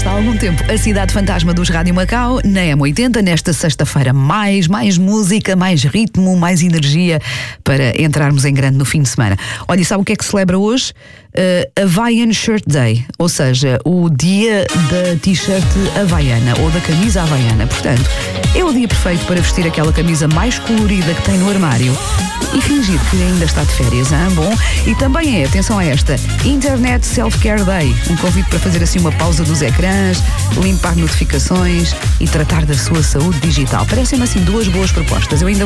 está há algum tempo a Cidade Fantasma dos Rádio Macau, na M80, nesta sexta-feira. Mais música, mais ritmo, mais energia para entrarmos em grande no fim de semana. Olha, e sabe o que é que se celebra hoje? Hawaiian Shirt Day, ou seja, o dia da t-shirt havaiana ou da camisa havaiana. Portanto, é o dia perfeito para vestir aquela camisa mais colorida que tem no armário e fingir que ainda está de férias, hein? Bom, e também é, atenção a esta, Internet Self-Care Day, um convite para fazer assim uma pausa dos ecrãs, limpar notificações e tratar da sua saúde digital. Parecem-me assim duas boas propostas. Eu ainda